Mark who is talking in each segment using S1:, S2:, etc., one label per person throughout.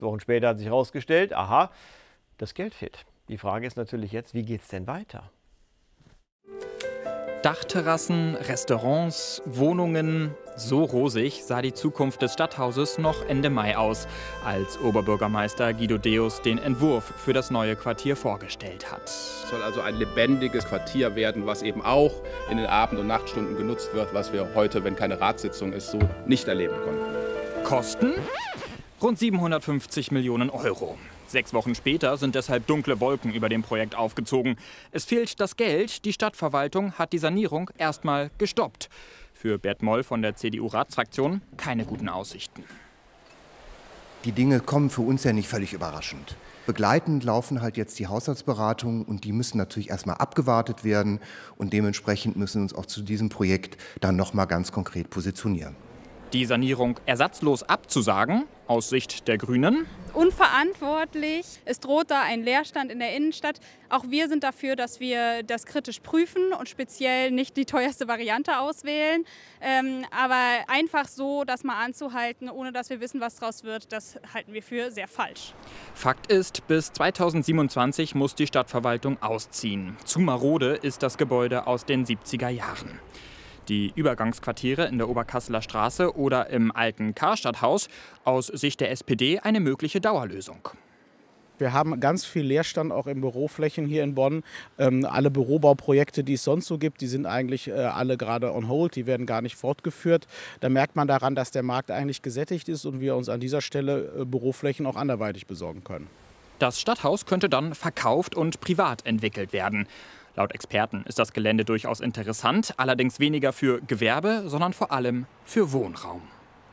S1: Wochen später hat sich herausgestellt, aha, das Geld fehlt. Die Frage ist natürlich jetzt, wie geht es denn weiter?
S2: Dachterrassen, Restaurants, Wohnungen. So rosig sah die Zukunft des Stadthauses noch Ende Mai aus, als Oberbürgermeister Guido Deus den Entwurf für das neue Quartier vorgestellt hat.
S3: Es soll also ein lebendiges Quartier werden, was eben auch in den Abend- und Nachtstunden genutzt wird, was wir heute, wenn keine Ratssitzung ist, so nicht erleben konnten.
S2: Kosten? Rund 750 Millionen Euro. 6 Wochen später sind deshalb dunkle Wolken über dem Projekt aufgezogen. Es fehlt das Geld. Die Stadtverwaltung hat die Sanierung erstmal gestoppt. Für Bert Moll von der CDU-Ratsfraktion keine guten Aussichten.
S4: Die Dinge kommen für uns ja nicht völlig überraschend. Begleitend laufen halt jetzt die Haushaltsberatungen und die müssen natürlich erstmal abgewartet werden. Und dementsprechend müssen wir uns auch zu diesem Projekt dann noch mal ganz konkret positionieren.
S2: Die Sanierung ersatzlos abzusagen, aus Sicht der Grünen?
S5: Unverantwortlich. Es droht da ein Leerstand in der Innenstadt. Auch wir sind dafür, dass wir das kritisch prüfen und speziell nicht die teuerste Variante auswählen. Aber einfach so das mal anzuhalten, ohne dass wir wissen, was daraus wird, das halten wir für sehr falsch.
S2: Fakt ist, bis 2027 muss die Stadtverwaltung ausziehen. Zu marode ist das Gebäude aus den 70er Jahren. Die Übergangsquartiere in der Oberkasseler Straße oder im alten Karstadthaus, aus Sicht der SPD eine mögliche Dauerlösung.
S6: Wir haben ganz viel Leerstand auch in Büroflächen hier in Bonn. Alle Bürobauprojekte, die es sonst so gibt, die sind eigentlich alle gerade on hold, die werden gar nicht fortgeführt. Da merkt man daran, dass der Markt eigentlich gesättigt ist und wir uns an dieser Stelle Büroflächen auch anderweitig besorgen können.
S2: Das Stadthaus könnte dann verkauft und privat entwickelt werden. Laut Experten ist das Gelände durchaus interessant, allerdings weniger für Gewerbe, sondern vor allem für Wohnraum.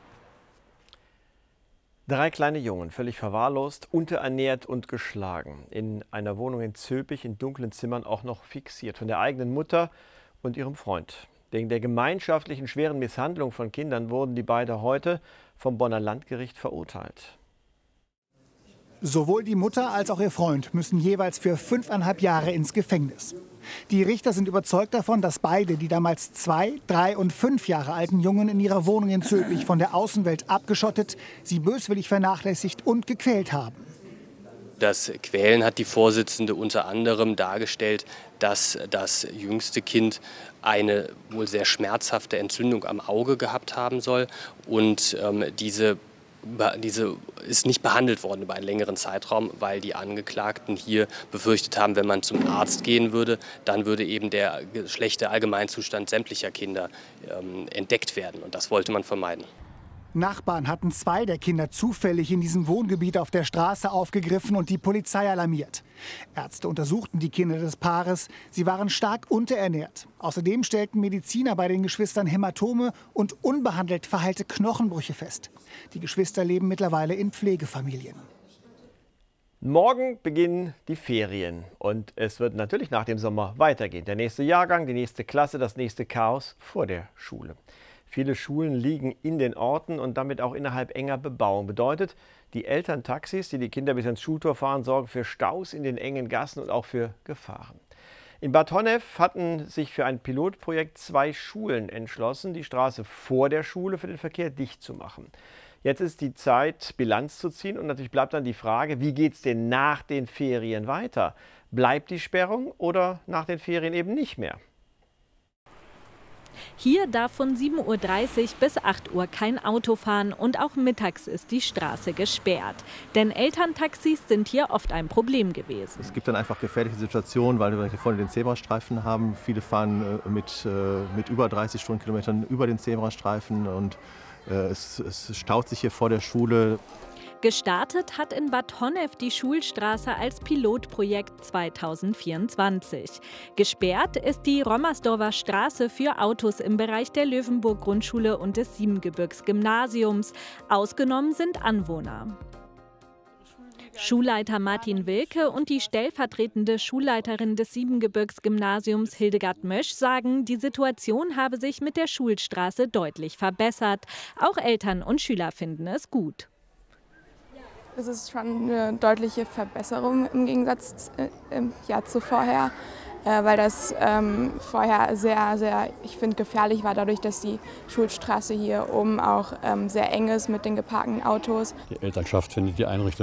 S1: 3 kleine Jungen, völlig verwahrlost, unterernährt und geschlagen. In einer Wohnung in Zülpich in dunklen Zimmern auch noch fixiert von der eigenen Mutter und ihrem Freund. Wegen der gemeinschaftlichen schweren Misshandlung von Kindern wurden die beiden heute vom Bonner Landgericht verurteilt.
S7: Sowohl die Mutter als auch ihr Freund müssen jeweils für 5,5 Jahre ins Gefängnis. Die Richter sind überzeugt davon, dass beide die damals 2, 3 und 5 Jahre alten Jungen in ihrer Wohnung in Zülpich von der Außenwelt abgeschottet, sie böswillig vernachlässigt und gequält haben.
S8: Das Quälen hat die Vorsitzende unter anderem dargestellt, dass das jüngste Kind eine wohl sehr schmerzhafte Entzündung am Auge gehabt haben soll und diese ist nicht behandelt worden über einen längeren Zeitraum, weil die Angeklagten hier befürchtet haben, wenn man zum Arzt gehen würde, dann würde eben der schlechte Allgemeinzustand sämtlicher Kinder entdeckt werden. Und das wollte man vermeiden.
S7: Nachbarn hatten 2 der Kinder zufällig in diesem Wohngebiet auf der Straße aufgegriffen und die Polizei alarmiert. Ärzte untersuchten die Kinder des Paares. Sie waren stark unterernährt. Außerdem stellten Mediziner bei den Geschwistern Hämatome und unbehandelt verheilte Knochenbrüche fest. Die Geschwister leben mittlerweile in Pflegefamilien.
S1: Morgen beginnen die Ferien und es wird natürlich nach dem Sommer weitergehen. Der nächste Jahrgang, die nächste Klasse, das nächste Chaos vor der Schule. Viele Schulen liegen in den Orten und damit auch innerhalb enger Bebauung. Bedeutet, die Elterntaxis, die die Kinder bis ins Schultor fahren, sorgen für Staus in den engen Gassen und auch für Gefahren. In Bad Honnef hatten sich für ein Pilotprojekt 2 Schulen entschlossen, die Straße vor der Schule für den Verkehr dicht zu machen. Jetzt ist die Zeit, Bilanz zu ziehen und natürlich bleibt dann die Frage, wie geht es denn nach den Ferien weiter? Bleibt die Sperrung oder nach den Ferien eben nicht mehr?
S9: Hier darf von 7:30 Uhr bis 8 Uhr kein Auto fahren und auch mittags ist die Straße gesperrt. Denn Elterntaxis sind hier oft ein Problem gewesen.
S10: Es gibt dann einfach gefährliche Situationen, weil wir hier vorne den Zebrastreifen haben. Viele fahren mit über 30 Stundenkilometern über den Zebrastreifen und es staut sich hier vor der Schule.
S9: Gestartet hat in Bad Honnef die Schulstraße als Pilotprojekt 2024. Gesperrt ist die Rommersdorfer Straße für Autos im Bereich der Löwenburg-Grundschule und des Siebengebirgs-Gymnasiums. Ausgenommen sind Anwohner. Schulleiter Martin Wilke und die stellvertretende Schulleiterin des Siebengebirgs-Gymnasiums Hildegard Mösch sagen, die Situation habe sich mit der Schulstraße deutlich verbessert. Auch Eltern und Schüler finden es gut.
S11: Es ist schon eine deutliche Verbesserung im Gegensatz zu vorher, weil das vorher sehr, ich finde, gefährlich war, dadurch, dass die Schulstraße hier oben auch sehr eng ist mit den geparkten Autos.
S12: Die Elternschaft findet die Einrichtung